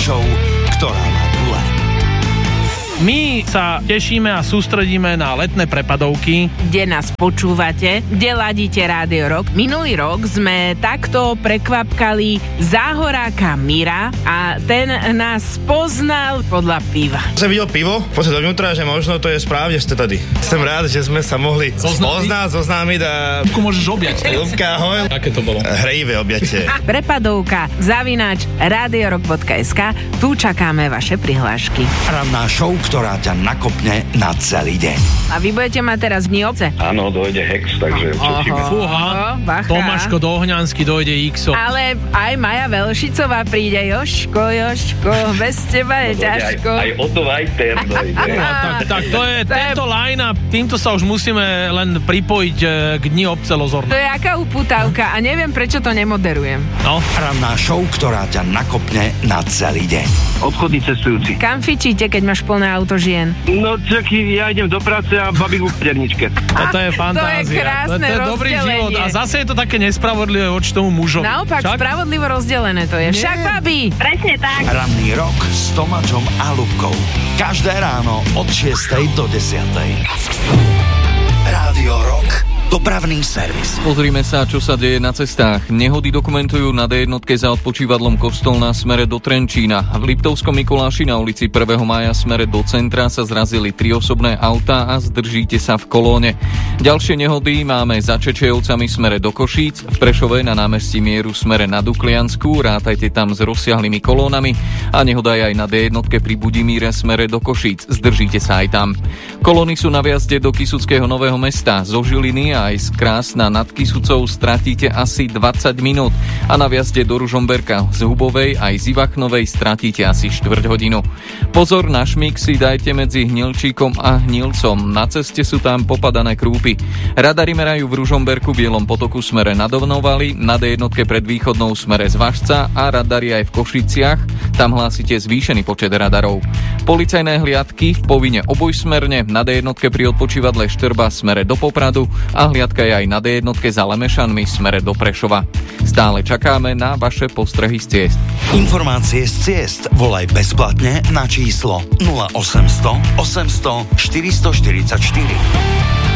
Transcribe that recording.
show, ktorá má gule. My sa tešíme a sústredíme na letné prepadovky, kde nás počúvate, kde ladíte Rádio Rock. Minulý rok sme takto prekvapkali záhoráka Mira a ten nás poznal podľa piva. Som videl pivo, poďme dovnútra, že možno to je správne, že ste tady. Som rád, že sme sa mohli zoznámiť a... Ľubku môžeš objať. Ľubka, ahoj. Aké to bolo? Hrejivé objatie. Prepadovka @radiorock.sk. Tu čakáme vaše prihlášky. Ranná show, ktorá ťa nakopne na celý deň. A vy budete mať teraz dni obce? Áno, dojde Hex, takže češíme. Fúha, bacha. Tomáško Dohňansky dojde Xo. Ale aj Maja Velšicová príde. Jožko, bez teba je ťažko. Aj Otto Vajter dojde. Tak to je tento line-up, týmto sa už musíme len pripojiť k dni obce Lozorno. To je aká upútavka a neviem, prečo to nemoderujem. No. Ranná show, ktorá ťa nakopne na celý deň. Obchodní cestujúci. Kam fičíte, keď máš plné auto žien? No čak, ja idem do práce a babík v perničke. Toto je fantázia. To je krásne to je dobrý rozdelenie. život. A zase je to také nespravodlivé voči tomu mužovi. Naopak, spravodlivo rozdelené to je. Však, babi! Presne tak. Ranný rok s Tomáčom a Ľubkou. Každé ráno od 6 do 10. Rádio Rock. Dopravný servis. Pozrime sa, čo sa deje na cestách. Nehody dokumentujú na D1 za odpočívadlom Kostolná smere do Trenčína. V Liptovskom Mikuláši na ulici 1. mája smere do centra sa zrazili 3 osobné autá a zdržíte sa v kolóne. Ďalšie nehody máme za Čečejovcami smere do Košíc, v Prešove na námestí Mieru smere na Dukliansku, rátajte tam s rozsiahlými kolónami, a nehoda je aj na D1 pri Budimíre smere do Košíc, zdržíte sa aj tam. Kolóny sú na viazde do Kysuckého Nového Mesta, zo Žiliny a aj z Krásna nad Kysucou stratíte asi 20 minút a na viazde do Ružomberka z Hubovej aj z Ivachnovej stratíte asi 4 hodinu. Pozor, na šmík si dajte medzi Hnilčíkom a Hnilcom, na ceste sú tam popadané krúpy. Radary merajú v Ružomberku, Bielom Potoku smere na Donovali, na D1 pred východnou smere z Važca a radary aj v Košiciach, tam hlásite zvýšený počet radarov. Policajné hliadky v Povinne obojsmerne, na D1 pri odpočívadle Štrba smere do Popradu a hliadka je aj na D1 za Lemešanmi smere do Prešova. Stále čakáme na vaše postrehy z ciest. Informácie z ciest volaj bezplatne na číslo 0800 800 444.